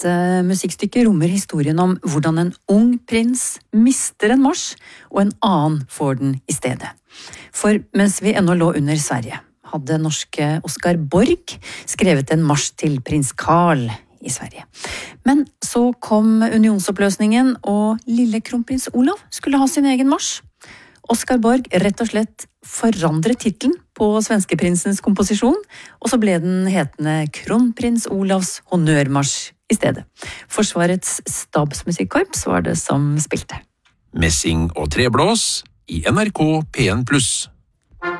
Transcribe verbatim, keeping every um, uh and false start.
Dette musikkstykket rommer historien om hvordan en ung prins mister en marsj, og en annen får den i stedet. For mens vi ennå lå under Sverige, hadde norske Oscar Borg skrevet en marsj til prins Karl i Sverige. Men så kom unionsoppløsningen, og lille kronprins Olav skulle ha sin egen marsj. Oscar Borg rett og slett forandret titlen på svenskeprinsens komposisjon, og så ble den hetende Kronprins Olavs honnørmarsj i stedet. Forsvarets stabsmusikkorps var det som spilte. Messing og treblås i N R K P en pluss.